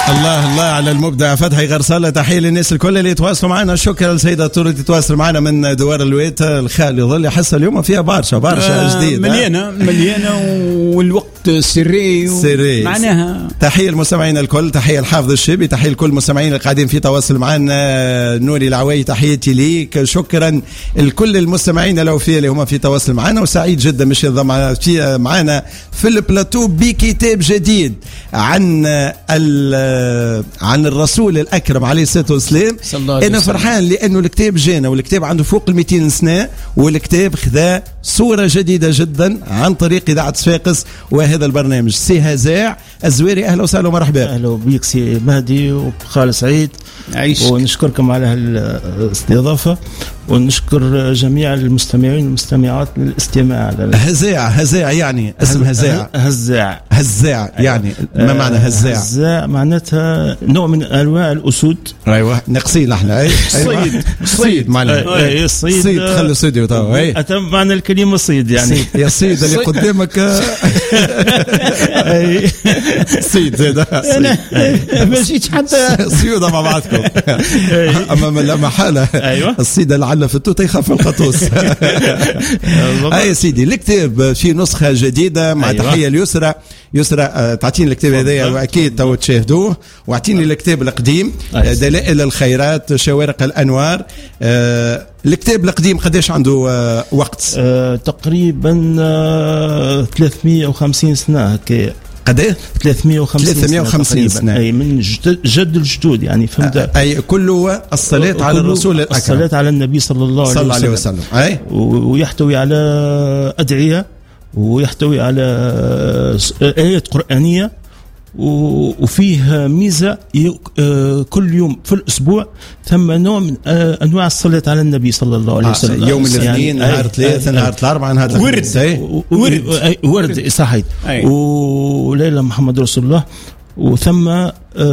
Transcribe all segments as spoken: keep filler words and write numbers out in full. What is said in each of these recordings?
الله الله على المبدع فتحي غرسالة. تحية للناس الكل اللي يتواصلوا معنا. شكرا للسيدة طول تتواصل معنا من دوار الويت الخالي. ظل حصة اليوم فيها برشا برشا آه جديد مليانة مليانة والوقت سري, سري معناها. تحية المستمعين الكل. تحية الحافظ الشيبي. تحية لكل المستمعين اللي قاعدين في تواصل معنا. نوري العوي تحياتي ليك. شكرا لكل المستمعين الأوفياء اللي هم في تواصل معنا. وسعيد جدا مش ينضم معنا في البلاتو بكتاب جديد عن عن الرسول الأكرم عليه الصلاة والسلام. أنا فرحان لأنه الكتاب جانا والكتاب عنده فوق المئتين سنة والكتاب خذا صورة جديدة جدا عن طريق إذاعة صفاقس وهذا البرنامج. سي هزاع الزويري أهلا وسهلا ومرحبا. أهلا بك سي مهدي وخالد سعيد. عيشك. ونشكركم على الاستضافة ونشكر جميع المستمعين والمستمعات للاستماع. هزاع هزاع يعني اسم هزاع هزاع هزاع يعني ما معنى هزاع؟ هزاع معناتها نوع من انواع الاسود. ايوه نقصين احنا. اي صيد صيد معناها اي الصيد صيد خلوا صيد تو اي اتم معنى الكلمه صيد يعني صيد. يا صيد اللي قدامك اي صيد زاد انا ما جيتش حتى صيوده مع بعضكم. اما لا محاله الصيد لعل في التوت يخاف القطوس. اي سيدي الكتاب في نسخه جديده مع أيوة. تحيه اليسرى يسرى أه تعطيني الكتاب هذا واكيد تو تشاهدوه. واعطيني الكتاب القديم أيوة. دلائل الخيرات شوارق الانوار. أه الكتاب القديم قديش عنده أه وقت؟ أه تقريبا أه ثلاثمئة وخمسين سنه هكا. قديه؟ ثلاثمئة وخمسين ثلاثمئة وخمسين سنة. أي من جد الجدود يعني فهمت. أي كله الصلاة على الرسول الأكرم. الصلاة على النبي صلى الله عليه وسلم, عليه وسلم. أي ويحتوي على أدعية ويحتوي على آيات قرآنية وفيه ميزة كل يوم في الأسبوع ثم نوع من أنواع الصلاة على النبي صلى الله عليه وسلم. يوم الاثنين نهار ثلاثة نهار الأربعاء نهار ورد ورد ورد صحيح. وليلة محمد رسول الله وثم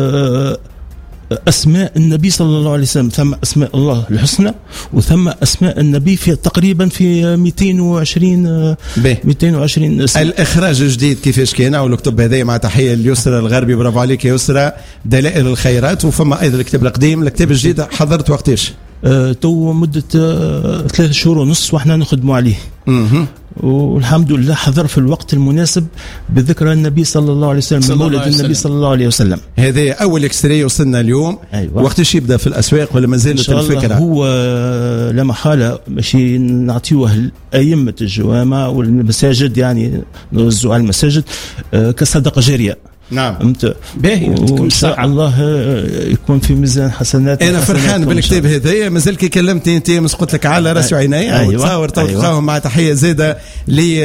أسماء النبي صلى الله عليه وسلم. ثم أسماء الله الحسنى وثم أسماء النبي في تقريبا في مئتين وعشرين مئتين وعشرين اسم. الإخراج الجديد كيفاش كان أو الكتب هذه مع تحية اليسرى الغربي برافو عليك يا يسرى دلائل الخيرات. وفما أيضا الكتاب القديم. الكتاب الجديد حضرت وقتاش؟ أه تو مدة أه ثلاث شهور ونص وإحنا نخدموا عليه. اها والحمد لله حضر في الوقت المناسب بذكرى النبي صلى الله عليه وسلم مولد النبي صلى الله عليه وسلم. هذا أول إكستري وصلنا اليوم. أيوة. وقتش يبدأ في الأسواق ولا ما زالت الفكرة؟ هو لا محالة ماشي نعطيوه أئمة الجوامع والمساجد يعني نوزعوا على المساجد كصدقة جارية. نعم انت باهي وان شاء الله يكون في ميزان حسنات. انا فرحان بالكتاب هذايا مازال كي كلمتني انت مش قلت لك على راسي وعيني. أيوة. وتصور توقعهم. أيوة. مع تحيه زاده لي